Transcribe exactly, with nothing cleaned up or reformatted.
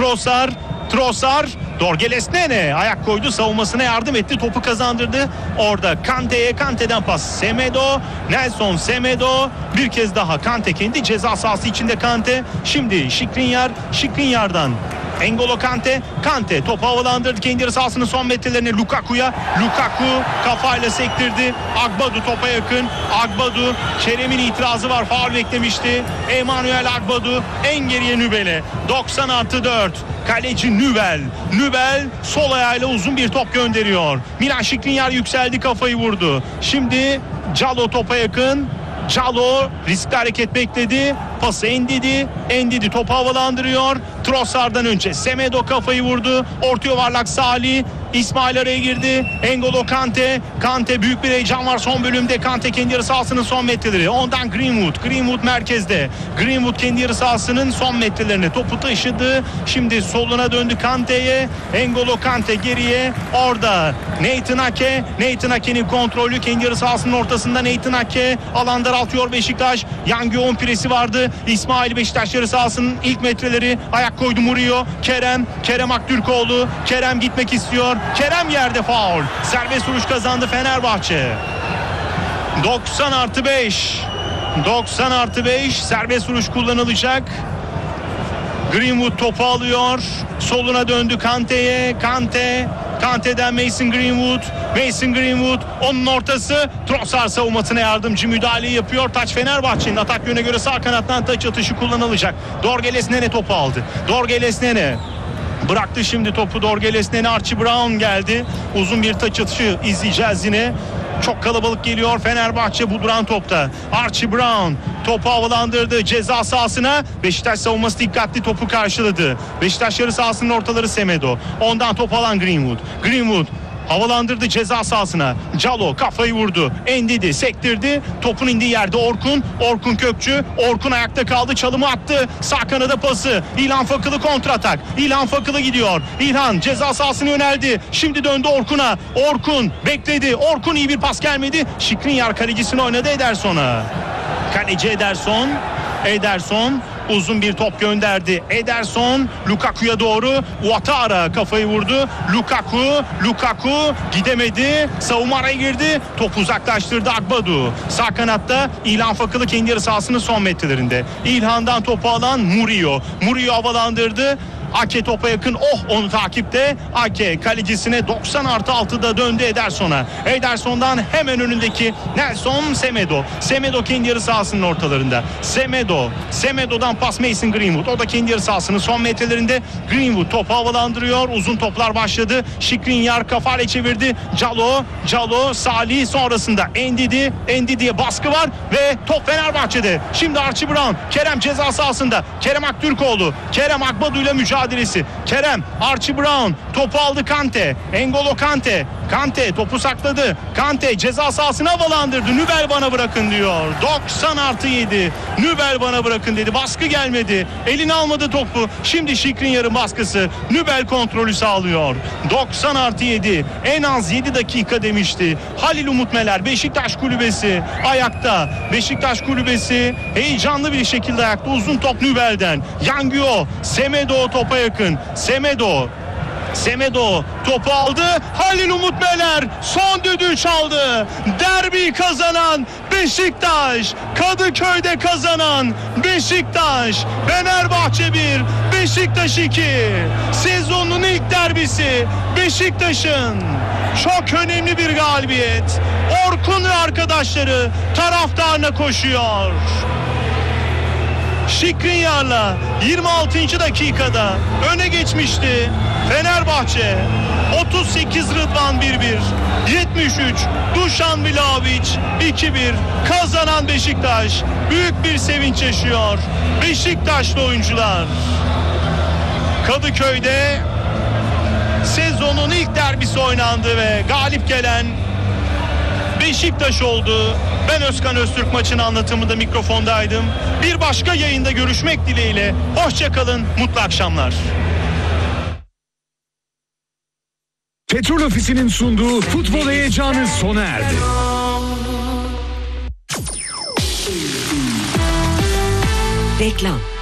Trossard, Trossard, Dorgeles Nene ayak koydu, savunmasına yardım etti, topu kazandırdı. Orada Kante'ye, Kante'den pas Semedo, Nelson Semedo, bir kez daha Kante kendi ceza sahası içinde Kante. Şimdi Skriniar, Skriniar'dan N'Golo Kante, Kante topu havalandırdı kendi yarı sahasının son metrelerine Lukaku'ya. Lukaku kafayla sektirdi. Agbadu topa yakın. Agbadu, Kerem'in itirazı var, faul beklemişti. Emmanuel Agbadu en geriye Nübel'e. doksan artı dört. Kaleci Nübel. Nübel sol ayağıyla uzun bir top gönderiyor. Milan Skriniar yükseldi, kafayı vurdu. Şimdi Calo topa yakın. Calo riskli hareket bekledi. Pası Endidi. Endidi topu havalandırıyor. Trossard'dan önce Semedo kafayı vurdu. Orta yuvarlak Salih. İsmail araya girdi. N'Golo Kante. Kante, büyük bir heyecan var son bölümde. Kante kendi yarı sahasının son metreleri. Ondan Greenwood. Greenwood merkezde. Greenwood kendi yarı sahasının son metrelerine topu taşıdı. Şimdi soluna döndü Kante'ye. N'Golo Kante geriye. Orada Nathan Ake. Nathan Ake'nin kontrolü kendi yarı sahasının ortasında. Nathan Ake alan daraltıyor Beşiktaş. Yangion presi vardı. İsmail Beşiktaş yarı sahasının ilk metreleri. Ayak koydu Murillo. Kerem. Kerem Aktürkoğlu. Kerem gitmek istiyor. Kerem yerde, faul. Serbest vuruş kazandı Fenerbahçe. doksan artı beş. doksan artı beş. Serbest vuruş kullanılacak. Greenwood topu alıyor. Soluna döndü Kante'ye. Kante. Kante'den Mason Greenwood. Mason Greenwood onun ortası. Trossard savunmasına yardımcı müdahale yapıyor. Taç Fenerbahçe'nin, atak yöne göre sağ kanattan taç atışı kullanılacak. Dorgeles Nene topu aldı. Dorgeles Nene bıraktı şimdi topu. Dorgeles Nene, Archie Brown geldi. Uzun bir taç atışı izleyeceğiz yine. Çok kalabalık geliyor Fenerbahçe bu duran topta. Archie Brown topu havalandırdı ceza sahasına. Beşiktaş savunması dikkatli topu karşıladı. Beşiktaş yarı sahasının ortaları Semedo. Ondan top alan Greenwood. Greenwood havalandırdı ceza sahasına. Calo kafayı vurdu. Endidi sektirdi. Topun indiği yerde Orkun. Orkun Kökçü. Orkun ayakta kaldı. Çalımı attı. Sağ kanada pası. İlhan Fakılı kontratak. İlhan Fakılı gidiyor. İlhan ceza sahasına yöneldi. Şimdi döndü Orkun'a. Orkun bekledi. Orkun, iyi bir pas gelmedi. Skriniar kalecisini oynadı Ederson'a. Kaleci Ederson. Ederson uzun bir top gönderdi. Ederson Lukaku'ya doğru. Ouattara kafayı vurdu. Lukaku, Lukaku gidemedi. Savunma araya girdi. Topu uzaklaştırdı Agbadu. Sağ kanatta İlhan Fakılı kendi yarı sahasının son metrelerinde. İlhan'dan topu alan Murillo. Murillo havalandırdı. Ake topa yakın, oh onu takipte. Ake kalecisine doksan artı altıda döndü Ederson'a. Ederson'dan hemen önündeki Nelson Semedo. Semedo kendi yarı sahasının ortalarında. Semedo. Semedo'dan pas Mason Greenwood. O da kendi yarı sahasının son metrelerinde. Greenwood topu havalandırıyor. Uzun toplar başladı. Skriniar kafayla çevirdi. Calo. Calo. Salih sonrasında Endidi. Endidi'ye baskı var ve top Fenerbahçe'de. Şimdi Archie Brown. Kerem ceza sahasında. Kerem Aktürkoğlu. Kerem Agbadu ile mücadele mücadelesi. Kerem, Archie Brown topu aldı Kante. N'Golo Kante. Kante topu sakladı. Kante ceza sahasına havalandırdı. Nübel bana bırakın diyor. doksan artı yedi. Nübel bana bırakın dedi. Baskı gelmedi. Eline almadı topu. Şimdi Skriniar'ın baskısı. Nübel kontrolü sağlıyor. doksan artı yedi. En az yedi dakika demişti. Halil Umut Meler, Beşiktaş kulübesi ayakta. Beşiktaş kulübesi heyecanlı bir şekilde ayakta. Uzun top Nübel'den. Yangio, Semedo topa yakın. Semedo. Semedo topu aldı. Halil Umut Meler son düdüğü çaldı. Derbi kazanan Beşiktaş. Kadıköy'de kazanan Beşiktaş. Fenerbahçe bir, Beşiktaş iki. Sezonun ilk derbisi Beşiktaş'ın. Çok önemli bir galibiyet. Orkun ve arkadaşları taraftarına koşuyor. Skriniar'la yirmi altıncı dakikada öne geçmişti Fenerbahçe. otuz sekiz Rıdvan bir bir, yetmiş üç Dušan Vlahović iki bir. Kazanan Beşiktaş büyük bir sevinç yaşıyor. Beşiktaşlı oyuncular Kadıköy'de sezonun ilk derbisi oynandı ve galip gelen Beşiktaş oldu. Ben Özkan Öztürk, maçın anlatımında mikrofondaydım. Bir başka yayında görüşmek dileğiyle. Hoşça kalın, mutlu akşamlar. Petrol Ofisi'nin sunduğu futbol heyecanı sona erdi. Reklam.